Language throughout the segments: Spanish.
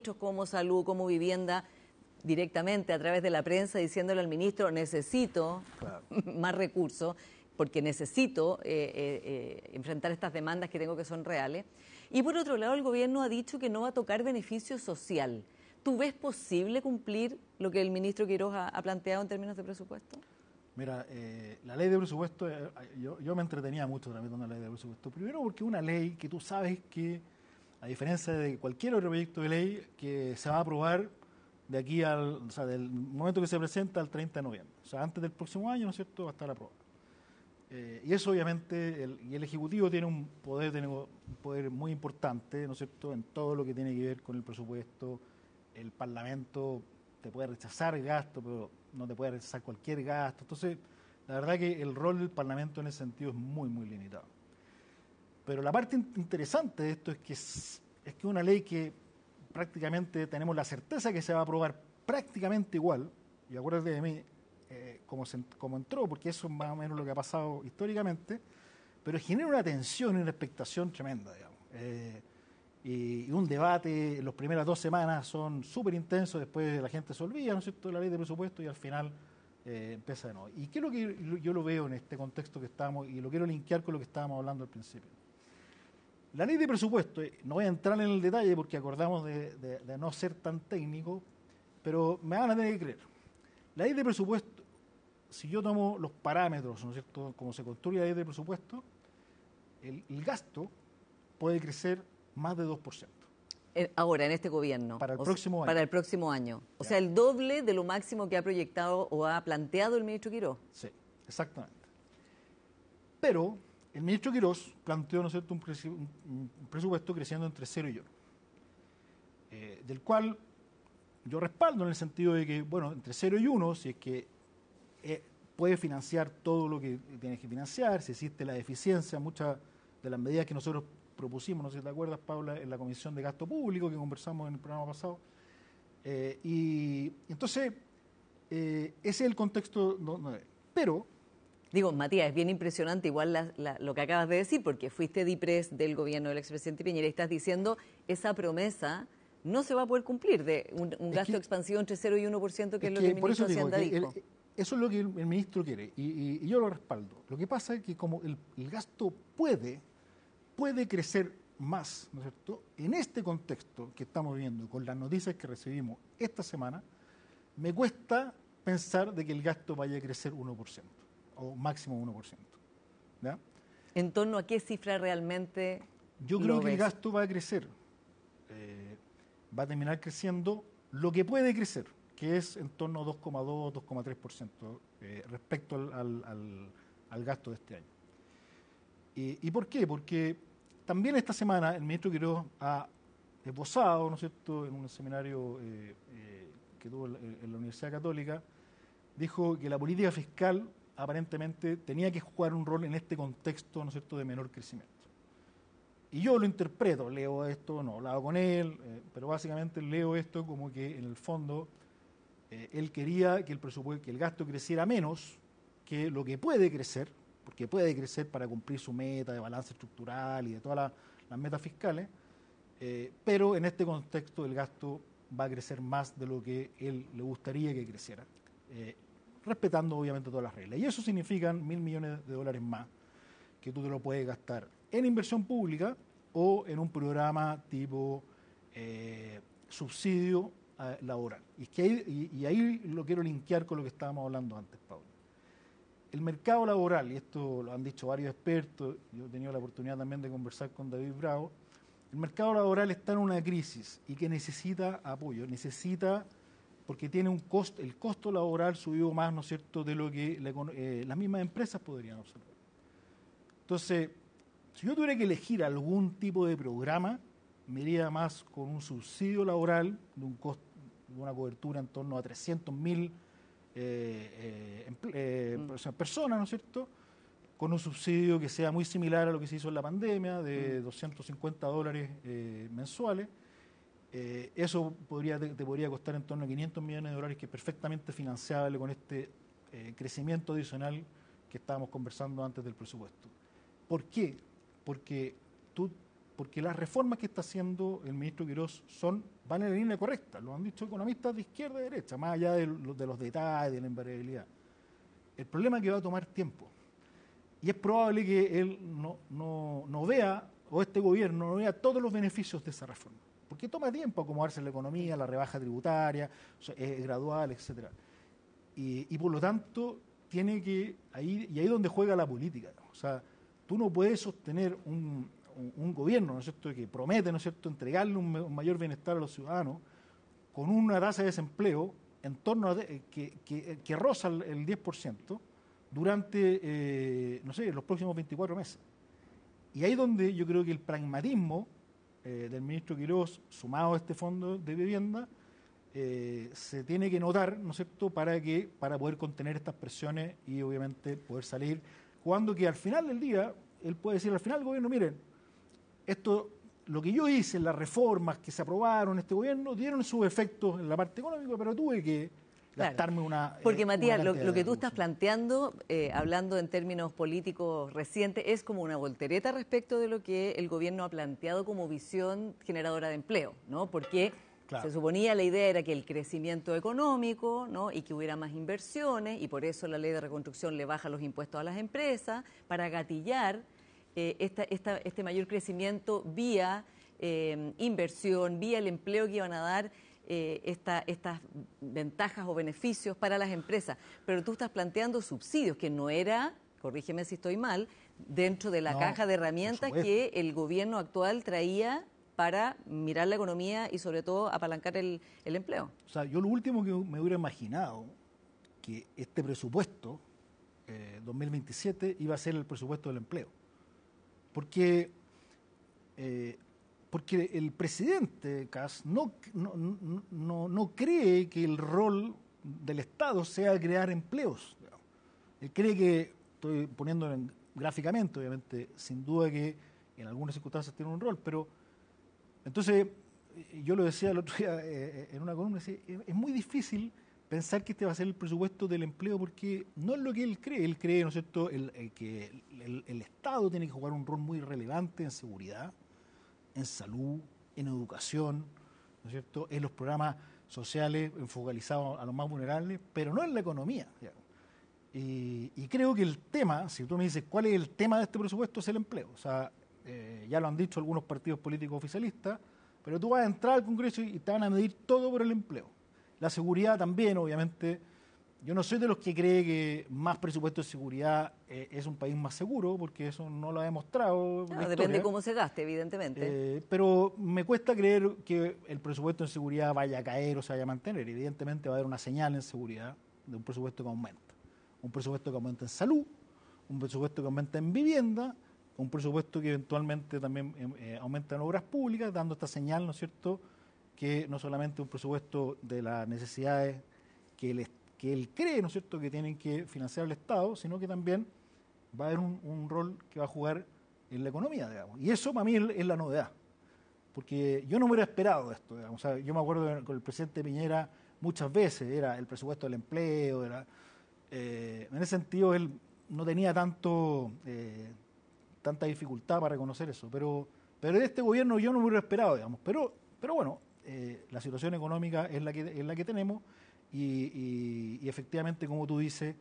como salud, como vivienda, directamente a través de la prensa diciéndole al ministro necesito Claro. más recursos porque necesito enfrentar estas demandas que tengo que son reales. Y por otro lado, el gobierno ha dicho que no va a tocar beneficio social. ¿Tú ves posible cumplir lo que el ministro Quiroz ha planteado en términos de presupuesto? Mira, la ley de presupuesto, yo me entretenía mucho tramitando la ley de presupuesto. Primero porque es una ley que tú sabes que, a diferencia de cualquier otro proyecto de ley, que se va a aprobar de aquí o sea, del momento que se presenta al 30 de noviembre. O sea, antes del próximo año, ¿no es cierto?, va a estar aprobado. Y eso obviamente, el Ejecutivo tiene un poder muy importante, ¿no es cierto?, en todo lo que tiene que ver con el presupuesto. El Parlamento te puede rechazar el gasto, pero no te puede rechazar cualquier gasto. Entonces, la verdad que el rol del Parlamento en ese sentido es muy, muy limitado. Pero la parte interesante de esto es que una ley que prácticamente tenemos la certeza que se va a aprobar prácticamente igual, y acuérdate de mí, como entró, porque eso es más o menos lo que ha pasado históricamente, pero genera una tensión y una expectación tremenda, digamos. Y un debate, en las primeras 2 semanas son súper intensos, después la gente se olvida, ¿no es cierto?, de la ley de presupuesto y al final empieza de nuevo. ¿Y qué es lo que yo lo veo en este contexto que estamos, y lo quiero linkear con lo que estábamos hablando al principio? La ley de presupuesto, no voy a entrar en el detalle porque acordamos de no ser tan técnico, pero me van a tener que creer. La ley de presupuesto, si yo tomo los parámetros, ¿no es cierto?, como se construye la ley de presupuesto, el gasto puede crecer más de 2%. Ahora, en este gobierno. Para el próximo año. Para el próximo año. O Ya. sea, el doble de lo máximo que ha proyectado o ha planteado el ministro Quiroz. Sí, exactamente. Pero el ministro Quiroz planteó, ¿no es cierto?, un presupuesto creciendo entre 0 y 1, del cual yo respaldo en el sentido de que, bueno, entre 0 y 1, si es que puede financiar todo lo que tiene que financiar, si existe la deficiencia, muchas de las medidas que nosotros propusimos, no sé si te acuerdas, Paula, en la Comisión de Gasto Público que conversamos en el programa pasado. Y entonces, ese es el contexto. Pero Digo, Matías, es bien impresionante igual lo que acabas de decir, porque fuiste DIPRES del gobierno del expresidente Piñera y estás diciendo esa promesa no se va a poder cumplir de un gasto expansivo entre 0 y 1%, que es lo que el ministro de Hacienda dijo. Eso es lo que el ministro quiere y yo lo respaldo. Lo que pasa es que como el gasto puede crecer más, ¿no es cierto?, en este contexto que estamos viendo, con las noticias que recibimos esta semana, me cuesta pensar de que el gasto vaya a crecer 1%, o máximo 1%. ¿Ya? ¿En torno a qué cifra realmente yo creo que el gasto va a crecer? Va a terminar creciendo lo que puede crecer, que es en torno a 2,2, 2,3% respecto al gasto de este año. ¿Y por qué? Porque también esta semana el ministro Quiroz ha esbozado, ¿no es cierto?, en un seminario que tuvo en la Universidad Católica, dijo que la política fiscal aparentemente tenía que jugar un rol en este contexto, ¿no es cierto?, de menor crecimiento. Y yo lo interpreto, leo esto, no he hablado con él, pero básicamente leo esto como que en el fondo él quería que el gasto creciera menos que lo que puede crecer, porque puede crecer para cumplir su meta de balance estructural y de todas las metas fiscales, pero en este contexto el gasto va a crecer más de lo que él le gustaría que creciera, respetando obviamente todas las reglas. Y eso significa $1.000 millones más que tú te lo puedes gastar en inversión pública o en un programa tipo subsidio laboral. Y ahí lo quiero linkear con lo que estábamos hablando antes, Pablo. El mercado laboral, y esto lo han dicho varios expertos, yo he tenido la oportunidad también de conversar con David Bravo, el mercado laboral está en una crisis y que necesita apoyo, porque tiene un costo, el costo laboral subió más, ¿no es cierto?, de lo que las mismas empresas podrían observar. Entonces, si yo tuviera que elegir algún tipo de programa, me iría más con un subsidio laboral de un costo, de una cobertura en torno a 300.000 personas, ¿no es cierto?, con un subsidio que sea muy similar a lo que se hizo en la pandemia, de $250 mensuales. Eso te podría costar en torno a $500 millones, que es perfectamente financiable con este crecimiento adicional que estábamos conversando antes del presupuesto. ¿Por qué? Porque tú porque las reformas que está haciendo el ministro Quirós van en la línea correcta, lo han dicho economistas de izquierda y derecha, más allá de los detalles, de la invariabilidad. El problema es que va a tomar tiempo. Y es probable que él no vea, o este gobierno no vea todos los beneficios de esa reforma. Porque toma tiempo acomodarse en la economía, la rebaja tributaria, o sea, es gradual, etcétera. Y por lo tanto, tiene que, ahí es donde juega la política. O sea, tú no puedes sostener un gobierno, ¿no es cierto?, que promete, ¿no es cierto?, entregarle un mayor bienestar a los ciudadanos con una tasa de desempleo en torno a que roza el 10% durante, no sé, los próximos 24 meses. Y ahí es donde yo creo que el pragmatismo del ministro Quirós, sumado a este fondo de vivienda, se tiene que notar, ¿no es cierto?, para poder contener estas presiones y obviamente poder salir, cuando que al final del día, él puede decir al final del gobierno, miren, lo que yo hice, las reformas que se aprobaron en este gobierno, dieron sus efectos en la parte económica, pero tuve que gastarme una... Porque Matías, lo que tú estás planteando, hablando en términos políticos recientes, es como una voltereta respecto de lo que el gobierno ha planteado como visión generadora de empleo, ¿no? Porque claro, se suponía, la idea era que el crecimiento económico, ¿no?, y que hubiera más inversiones, y por eso la ley de reconstrucción le baja los impuestos a las empresas, para gatillar este mayor crecimiento vía inversión, vía el empleo que iban a dar estas ventajas o beneficios para las empresas. Pero tú estás planteando subsidios, que no era, corrígeme si estoy mal, dentro de la caja de herramientas que el gobierno actual traía para mirar la economía y sobre todo apalancar el empleo. O sea, yo lo último que me hubiera imaginado, que este presupuesto 2027 iba a ser el presupuesto del empleo. Porque el presidente Kast no cree que el rol del Estado sea crear empleos. Él cree que, estoy poniéndolo gráficamente, obviamente, sin duda que en algunas circunstancias tiene un rol, pero entonces yo lo decía el otro día en una columna, es muy difícil pensar que este va a ser el presupuesto del empleo, porque no es lo que él cree, ¿no es cierto?, que el Estado tiene que jugar un rol muy relevante en seguridad, en salud, en educación, ¿no es cierto?, en los programas sociales focalizados a los más vulnerables, pero no en la economía. Y creo que el tema, si tú me dices cuál es el tema de este presupuesto, es el empleo. O sea, ya lo han dicho algunos partidos políticos oficialistas, pero tú vas a entrar al Congreso y te van a medir todo por el empleo. La seguridad también, obviamente. Yo no soy de los que cree que más presupuesto de seguridad es un país más seguro, porque eso no lo ha demostrado. Claro, depende de cómo se gaste, evidentemente. Pero me cuesta creer que el presupuesto en seguridad vaya a caer o se vaya a mantener. Evidentemente va a haber una señal en seguridad de un presupuesto que aumenta. Un presupuesto que aumenta en salud, un presupuesto que aumenta en vivienda, un presupuesto que eventualmente también aumenta en obras públicas, dando esta señal, ¿no es cierto?, que no solamente un presupuesto de las necesidades que él cree, ¿no es cierto?, que tienen que financiar el Estado, sino que también va a haber un rol que va a jugar en la economía, digamos. Y eso para mí es la novedad, porque yo no me hubiera esperado esto, digamos. O sea, yo me acuerdo con el presidente Piñera muchas veces, era el presupuesto del empleo, en ese sentido él no tenía tanta dificultad para reconocer eso, pero de este gobierno yo no me hubiera esperado, digamos. Pero bueno, la situación económica es la que tenemos y efectivamente, como tú dices,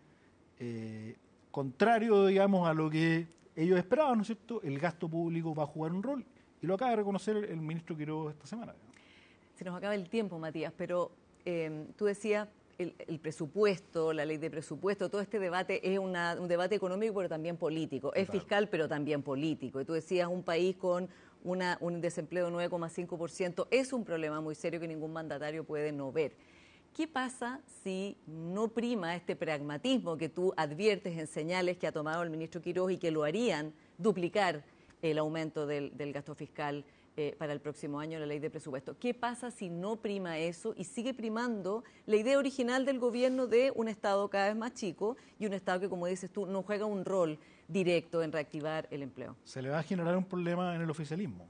contrario, digamos, a lo que ellos esperaban, ¿no es cierto?, el gasto público va a jugar un rol y lo acaba de reconocer el ministro Quirós esta semana. Se nos acaba el tiempo, Matías, pero tú decías el presupuesto, la ley de presupuesto, todo este debate es un debate económico, pero también político. Total. Es fiscal, pero también político. Y tú decías, un país con un desempleo de 9,5% es un problema muy serio que ningún mandatario puede no ver. ¿Qué pasa si no prima este pragmatismo que tú adviertes en señales que ha tomado el ministro Quirós y que lo harían duplicar el aumento del gasto fiscal para el próximo año, la ley de presupuesto? ¿Qué pasa si no prima eso y sigue primando la idea original del gobierno de un Estado cada vez más chico y un Estado que, como dices tú, no juega un rol directo en reactivar el empleo? Se le va a generar un problema en el oficialismo.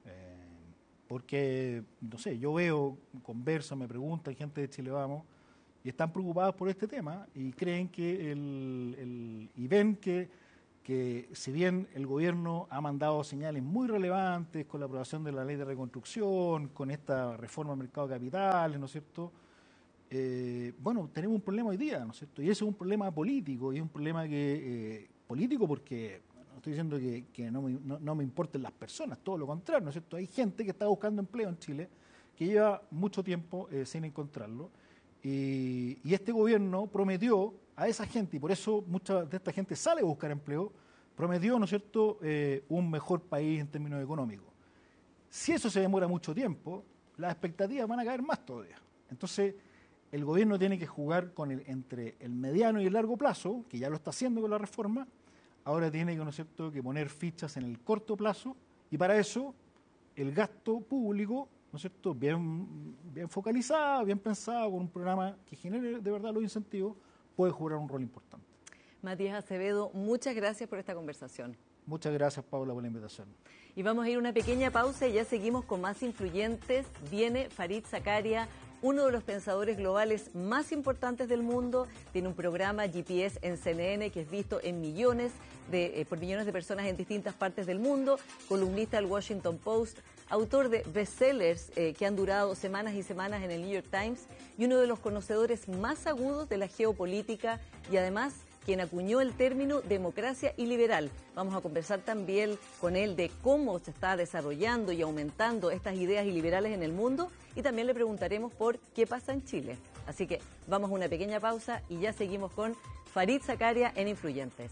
Porque, no sé, yo veo, converso, me preguntan gente de Chile Vamos y están preocupados por este tema y creen que y ven que que si bien el gobierno ha mandado señales muy relevantes con la aprobación de la ley de reconstrucción, con esta reforma del mercado de capitales, ¿no es cierto?, bueno, tenemos un problema hoy día, ¿no es cierto? Y ese es un problema político, y es un problema que político porque no estoy diciendo que no me importen las personas, todo lo contrario, ¿no es cierto? Hay gente que está buscando empleo en Chile que lleva mucho tiempo sin encontrarlo, y este gobierno prometió a esa gente, y por eso mucha de esta gente sale a buscar empleo, prometió, ¿no es cierto?, un mejor país en términos económicos. Si eso se demora mucho tiempo, las expectativas van a caer más todavía. Entonces, el gobierno tiene que jugar entre el mediano y el largo plazo, que ya lo está haciendo con la reforma, ahora tiene que, ¿no es cierto?, que poner fichas en el corto plazo, y para eso el gasto público, ¿no es cierto?, bien focalizado, bien pensado, con un programa que genere de verdad los incentivos, puede jugar un rol importante. Matías Acevedo, muchas gracias por esta conversación. Muchas gracias, Paula, por la invitación. Y vamos a ir a una pequeña pausa y ya seguimos con más influyentes. Viene Fareed Zakaria, uno de los pensadores globales más importantes del mundo. Tiene un programa GPS en CNN que es visto en por millones de personas en distintas partes del mundo. Columnista del Washington Post, autor de bestsellers que han durado semanas y semanas en el New York Times, y uno de los conocedores más agudos de la geopolítica, y además quien acuñó el término democracia iliberal. Vamos a conversar también con él de cómo se está desarrollando y aumentando estas ideas iliberales en el mundo, y también le preguntaremos por qué pasa en Chile. Así que vamos a una pequeña pausa y ya seguimos con Fareed Zakaria en Influyentes.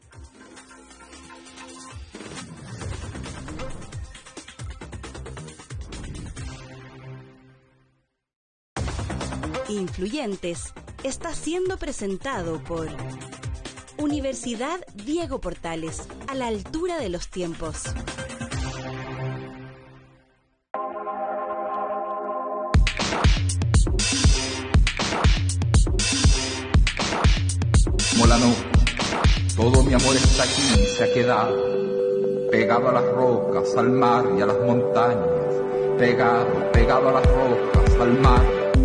Influyentes está siendo presentado por Universidad Diego Portales, a la altura de los tiempos. Molano, todo mi amor está aquí, se ha quedado pegado a las rocas, al mar y a las montañas, pegado a las rocas, al mar